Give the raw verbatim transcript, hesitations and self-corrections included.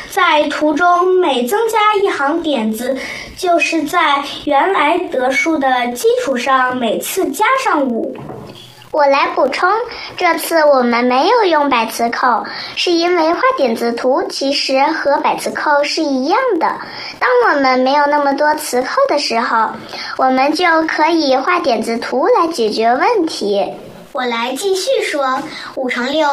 在图中每增加一行点子，就是在原来得数的基础上每次加上五。 我来补充，这次我们没有用百词扣，是因为画点字图其实和百词扣是一样的。当我们没有那么多词扣的时候，我们就可以画点字图来解决问题。 我来继续说，五乘六